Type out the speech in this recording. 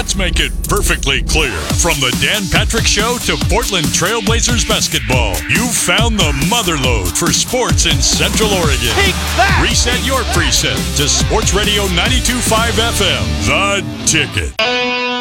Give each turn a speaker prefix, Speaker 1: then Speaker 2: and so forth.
Speaker 1: Let's make it perfectly clear. From the Dan Patrick Show to Portland Trailblazers basketball, you've found the motherlode for sports in Central Oregon.
Speaker 2: Take that!
Speaker 1: Reset your preset to Sports Radio 92.5 FM. The Ticket.